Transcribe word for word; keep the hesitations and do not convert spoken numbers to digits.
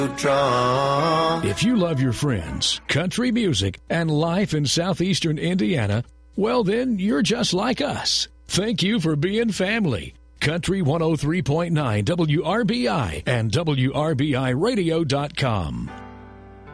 If you love your friends, country music, and life in southeastern Indiana, well, then you're just like us. Thank you for being family. Country one oh three point nine W R B I and W R B I radio dot com.